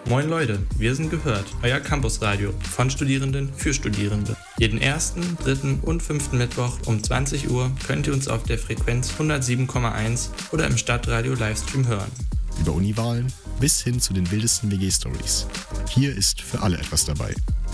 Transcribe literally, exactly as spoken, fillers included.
Moin Leute, wir sind Gehört, euer Campusradio von Studierenden für Studierende. Jeden ersten, dritten und fünften Mittwoch um zwanzig Uhr könnt ihr uns auf der Frequenz hundertsieben Komma eins oder im Stadtradio Livestream hören. Über Uniwahlen bis hin zu den wildesten W G-Stories. Hier ist für alle etwas dabei.